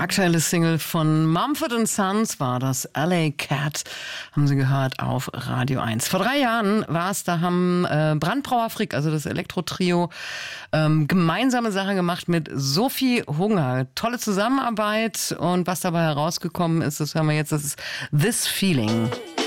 Aktuelle Single von Mumford & Sons war das, LA Cat, haben Sie gehört auf Radio 1. Vor 3 Jahren war es, da haben Brandbrauer Frick, also das Elektro-Trio, gemeinsame Sache gemacht mit Sophie Hunger. Tolle Zusammenarbeit und was dabei herausgekommen ist, das hören wir jetzt, das ist This Feeling.